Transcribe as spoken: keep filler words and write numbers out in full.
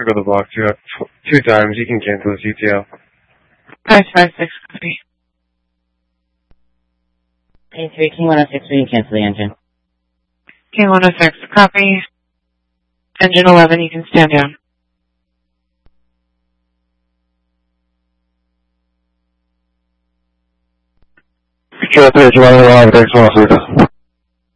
to go to block two up two times. You can cancel the C T O. five five six, copy. K three, King one oh six, we can cancel the engine. King one oh six, copy. Engine eleven, you can stand down. Sure, three, one oh one, thanks, one oh six.